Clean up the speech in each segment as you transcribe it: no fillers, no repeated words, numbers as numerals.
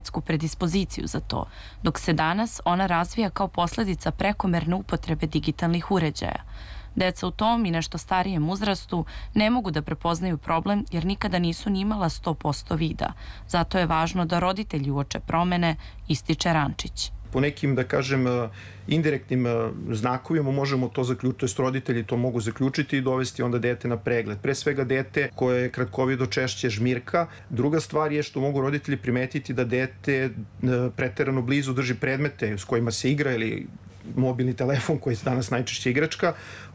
predispoziciju za to, dok se danas ona razvija kao posledica prekomerne upotrebe digitalnih uređaja. Deca u tom i nešto starijem uzrastu ne mogu da prepoznaju problem jer nikada nisu ni imala 100% vida. Zato je važno da roditelji uoče promene, ističe Rančić. Po nekim, da kažem, indirektnim znakovima možemo to zaključiti, to jest roditelji to mogu zaključiti i dovesti onda dete na pregled. Pre svega dete koje je kratkovido češće žmirka. Druga stvar je što mogu roditelji primetiti da dete preterano blizu drži predmete s kojima se igra ili mobilni telefon koji je danas najčešće igračka,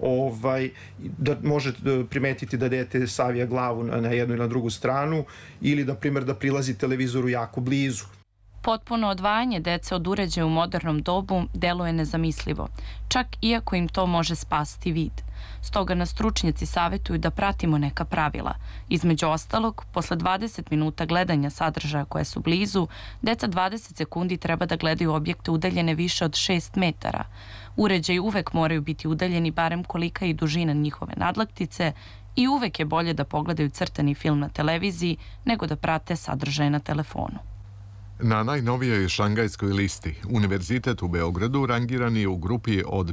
da može primetiti da dete savija glavu na jednu ili na drugu stranu ili da prilazi televizoru jako blizu. Potpuno odvajanje dece od uređaja u modernom dobu deluje nezamislivo, čak iako im to može spasiti vid. Stoga nas stručnjaci savetuju da pratimo neka pravila. Između ostalog, posle 20 minuta gledanja sadržaja koje su blizu, deca 20 sekundi treba da gledaju objekte udaljene više od 6 metara. Uređaji uvek moraju biti udaljeni barem kolika je i dužina njihove nadlaktice i uvek je bolje da pogledaju crtani film na televiziji nego da prate sadržaje na telefonu. Na najnovijoj šangajskoj listi Univerzitet u Beogradu rangiran je u grupi od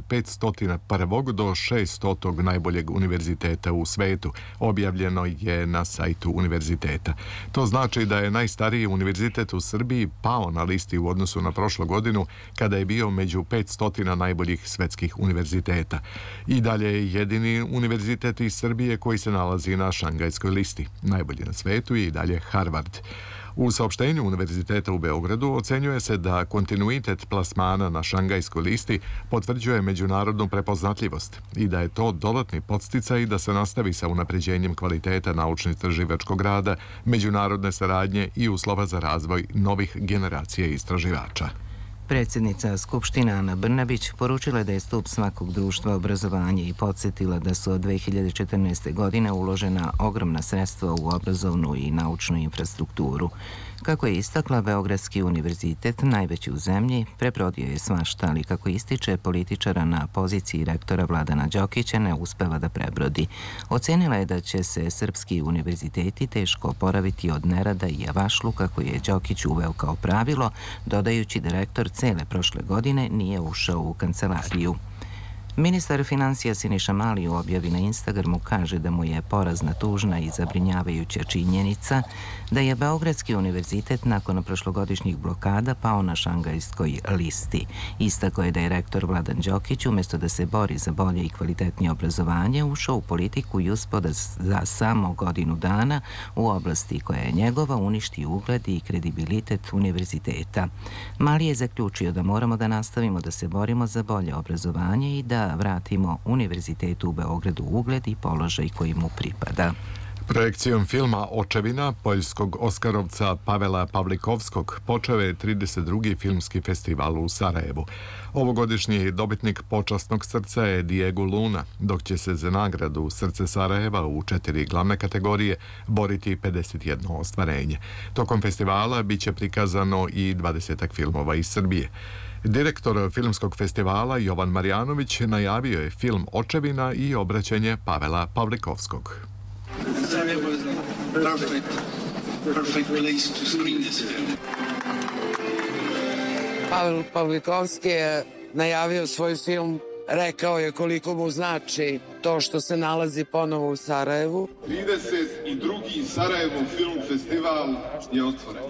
501. do 600. najboljeg univerziteta u svetu. Objavljeno je na sajtu univerziteta. To znači da je najstariji univerzitet u Srbiji pao na listi u odnosu na prošlu godinu kada je bio među 500 najboljih svetskih univerziteta. I dalje je jedini univerzitet iz Srbije koji se nalazi na šangajskoj listi. Najbolji na svetu je i dalje Harvard. U saopštenju Univerziteta u Beogradu ocenjuje se da kontinuitet plasmana na šangajskoj listi potvrđuje međunarodnu prepoznatljivost i da je to dodatni podsticaj da se nastavi sa unapređenjem kvaliteta naučno-istraživačkog rada, međunarodne saradnje i uslova za razvoj novih generacija istraživača. Predsjednica Skupštine Ana Brnabić poručila je da je stup svakog društva obrazovanje i podsjetila da su od 2014. godine uložena ogromna sredstva u obrazovnu i naučnu infrastrukturu. Kako je istakla, Beogradski univerzitet, najveći u zemlji, prebrodio je svašta, ali kako ističe, političara na poziciji rektora Vladana Đokića ne uspeva da prebrodi. Ocenila je da će se srpski univerziteti teško oporaviti od nerada i javašluka koji je Đokić uveo kao pravilo, dodajući da rektor cele prošle godine nije ušao u kancelariju. Ministar financija Siniša Mali u objavi na Instagramu kaže da mu je porazna, tužna i zabrinjavajuća činjenica da je Beogradski univerzitet nakon prošlogodišnjih blokada pao na šangajskoj listi. Istako je da je rektor Vladan Đokić umjesto da se bori za bolje i kvalitetnije obrazovanje ušao u politiku i uspeo da za samo godinu dana u oblasti koja je njegova uništi ugled i kredibilitet univerziteta. Mali je zaključio da moramo da nastavimo da se borimo za bolje obrazovanje i da vratimo univerzitetu u Beogradu ugled i položaj koji mu pripada. Projekcijom filma Očevina poljskog oskarovca Pavela Pavlikovskog počeo je 32. filmski festival u Sarajevu. Ovogodišnji dobitnik počasnog srca je Diego Luna, dok će se za nagradu Srce Sarajeva u 4 glavne kategorije boriti 51 ostvarenje. Tokom festivala biće prikazano i 20 filmova iz Srbije. Direktor filmskog festivala Jovan Marjanović najavio je film Očevina i obraćanje Pavela Pavlikovskog. Pavel Pavlikovski je najavio svoj film, rekao je koliko mu znači to što se nalazi ponovo u Sarajevu. 32. Sarajevo film festival je otvoren.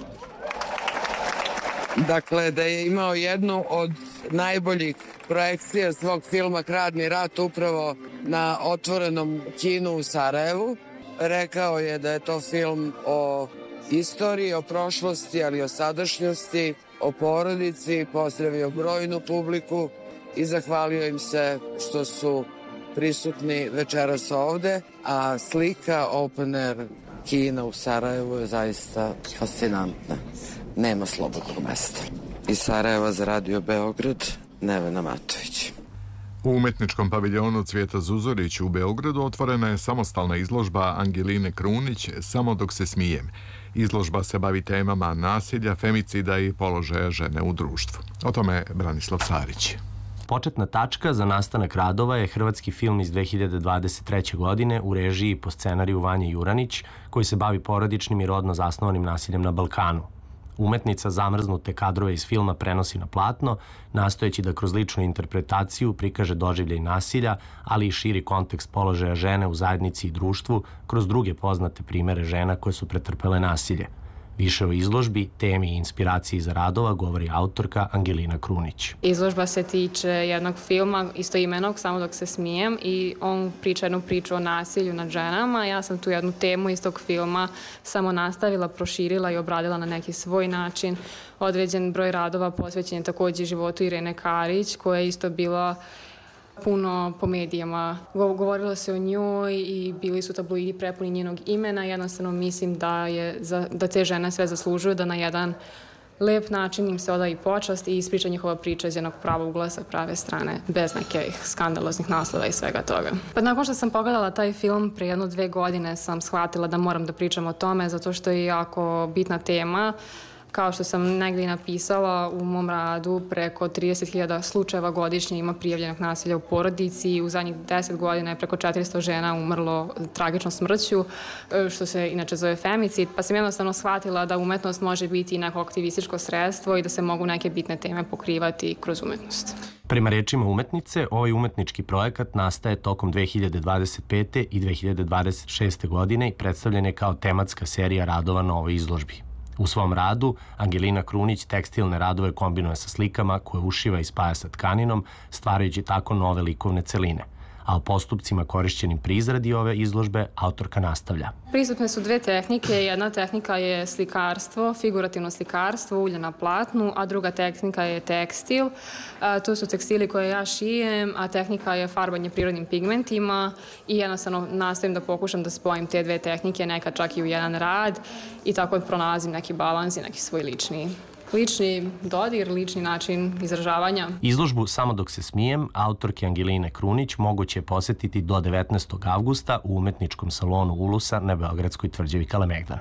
Dakle, da je imao jednu od najboljih projekcija svog filma Hladni rat upravo na otvorenom kinu u Sarajevu. Rekao je da je to film o istoriji, o prošlosti, ali i o sadašnjosti, o porodici, pozdravio brojnu publiku i zahvalio im se što su prisutni večeras ovde, a slika Open Air kina u Sarajevu je zaista fascinantna. Nema slobodnog mesta. Iz Sarajeva za Radio Beograd, Nevena Matović. U umetničkom paviljonu Cvijeta Zuzorić u Beogradu otvorena je samostalna izložba Angeline Krunić Samo dok se smijem. Izložba se bavi temama nasilja, femicida i položaja žene u društvu. O tome Branislav Sarić. Početna tačka za nastanak radova je hrvatski film iz 2023. godine u režiji i po scenariju Vanje Juranić, koji se bavi porodičnim i rodno zasnovanim nasiljem na Balkanu. Umetnica zamrznute kadrove iz filma prenosi na platno, nastojeći da kroz ličnu interpretaciju prikaže doživljaj nasilja, ali i širi kontekst položaja žene u zajednici i društvu kroz druge poznate primere žena koje su pretrpele nasilje. Više o izložbi, temi i inspiraciji za radova govori autorka Angelina Krunić. Izložba se tiče jednog filma istoimenog, Samo dok se smijem, i on priča jednu priču o nasilju nad ženama. Ja sam tu jednu temu iz tog filma samo nastavila, proširila i obradila na neki svoj način. Određen broj radova posvećen je takođe životu Irene Karić, koja je isto bila puno po medijama. Govorilo se o njoj i bili su tabloidi prepuni njenog imena. Jednostavno mislim da te žene sve zaslužuju, da na jedan lep način im se oda i počast i ispriča njihova priča iz jednog pravog ugla sa prave strane, bez nekih skandaloznih naslova i svega toga. Pa nakon što sam pogledala taj film pre 1-2 godine sam shvatila da moram da pričam o tome, zato što je jako bitna tema. Kao što sam negdje i napisala u mom radu, preko 30.000 slučajeva godišnje ima prijavljenog nasilja u porodici i u zadnjih 10 godina je preko 400 žena umrlo tragičnom smrću, što se inače zove femicid, pa sam jednostavno shvatila da umetnost može biti i neko aktivističko sredstvo i da se mogu neke bitne teme pokrivati kroz umetnost. Prema rečima umetnice, ovaj umetnički projekat nastaje tokom 2025. i 2026. godine i predstavljen je kao tematska serija radova na ovoj izložbi. U svom radu, Angelina Krunić tekstilne radove kombinuje sa slikama koje ušiva i spaja sa tkaninom, stvarajući tako nove likovne celine. A o postupcima korišćenim pri izradi ove izložbe autorka nastavlja. Prisutne su 2 tehnike. Jedna tehnika je slikarstvo, figurativno slikarstvo, ulje na platnu, a druga tehnika je tekstil. To su tekstili koje ja šijem, a tehnika je farbanje prirodnim pigmentima i jednostavno nastavim da pokušam da spojim te 2 tehnike, nekad čak i u jedan rad i tako pronalazim neki balans i neki svoj lični dodir, lični način izražavanja. Izložbu Samo dok se smijem, autorke Angeline Krunić, moguće je posetiti do 19. avgusta u umetničkom salonu Ulusa na Beogradskoj tvrđavi Kalemegdan.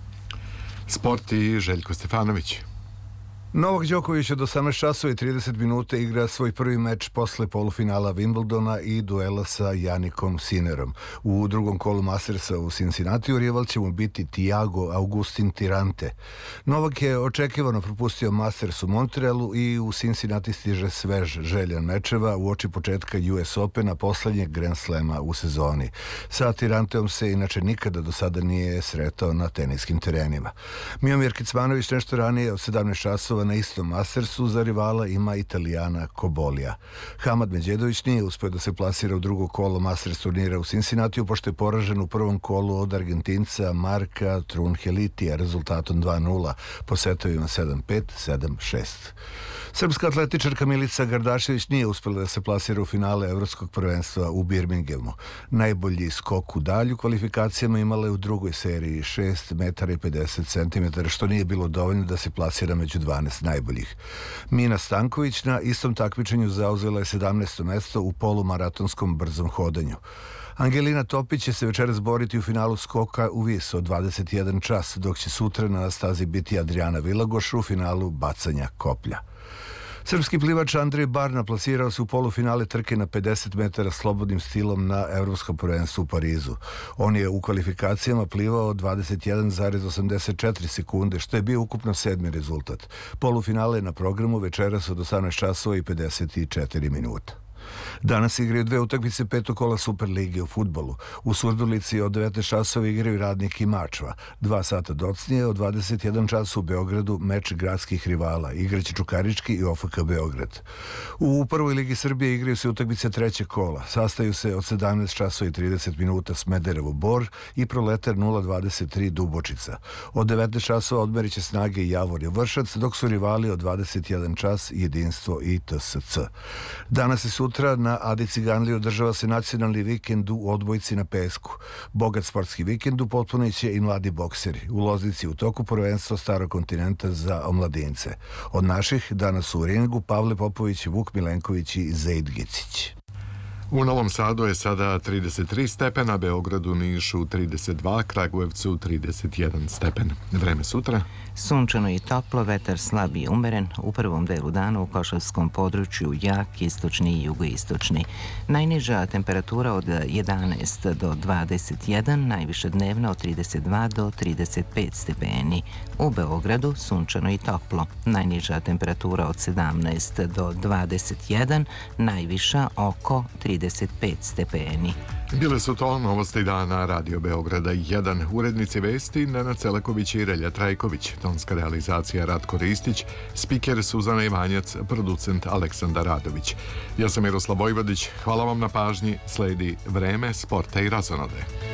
Sport i Željko Stefanović. Novak Đoković od 18 časova i 30 minuta igra svoj prvi meč posle polufinala Wimbledona i duela sa Janikom Sinerom. U drugom kolu Mastersa u Cincinnatiju rival će mu biti Tiago Augustin Tirante. Novak je očekivano propustio Masters u Montrealu i u Cincinnati stiže svež željan mečeva uoči početka US Opena, poslednjeg Grand Slema u sezoni. Sa Tiranteom se inače nikada do sada nije sretao na teniskim terenima. Miomir Kecmanović nešto ranije od 17 časova na istom Mastersu za rivala ima Italijana Kobolija. Hamad Međedović nije uspeo da se plasira u drugo kolo Masters turnira u Cincinnatiju, pošto je poražen u prvom kolu od Argentinca Marka Trunhelitija rezultatom 2-0 po setovima 7-5, 7-6. Srpska atletičarka Milica Gardašević nije uspela da se plasira u finale Evropskog prvenstva u Birminghamu. Najbolji skok u dalju kvalifikacijama imala je u drugoj seriji 6 metara i 50 centimetara, što nije bilo dovoljno da se plasira među 12 najboljih. Mina Stanković na istom takmičenju zauzela je 17. mesto u polumaratonskom brzom hodanju. Angelina Topić će se večeras boriti u finalu skoka u vis od 21 čas, dok će sutra na stazi biti Adriana Vilagoš u finalu bacanja koplja. Srpski plivač Andrej Barna plasirao se u polufinale trke na 50 metara slobodnim stilom na Evropskom prvenstvu u Parizu. On je u kvalifikacijama plivao 21,84 sekunde, što je bio ukupno 7. rezultat. Polufinale je na programu večeras od 18 časova i 54 minuta. Danas igraju 2 utakmice 5. kola Superlige u fudbalu. U Surdulici od 19 časova igraju Radnik i Mačva. 2 sata docnije od 21 časa u Beogradu meč gradskih rivala. Igraće Čukarički i OFK Beograd. U prvoj Ligi Srbije igraju se utakmice 3. kola. Sastaju se od 17 časova i 30 minuta Smederevo Bor i Proletar 023 Dubočica. Od 19 časova odmerit će snage Javor i Vršac, dok su rivali od 21 čas Jedinstvo i TSC. Danas i sutra na Adi Ciganliji održava se nacionalni vikend u odbojci na pesku. Bogat sportski vikend upotpunit će i mladi bokseri. U Loznici u toku prvenstva Starog kontinenta za omladince. Od naših danas u ringu Pavle Popović, Vuk Milenković i Zejd Gicić. U Novom Sadu je sada 33 stepena, Beogradu, Nišu 32, Kragujevcu 31 stepen. Vreme sutra? Sunčano i toplo, vetar slab i umeren, u prvom delu dana u Košavskom području jak, istočni i jugoistočni. Najniža temperatura od 11 do 21, najviša dnevna od 32 do 35 stepeni. U Beogradu sunčano i toplo, najniža temperatura od 17 do 21, najviša oko 35 stepeni. Bile su to novosti dana Radio Beograda 1. Urednici vesti Nenad Celaković i Relja Trajković, tonska realizacija Ratko Ristić, spiker Suzana Ivanjac, producent Aleksandar Radović. Ja sam Miroslav Vojvodić, hvala vam na pažnji, sledi Vreme, sporta i razonode.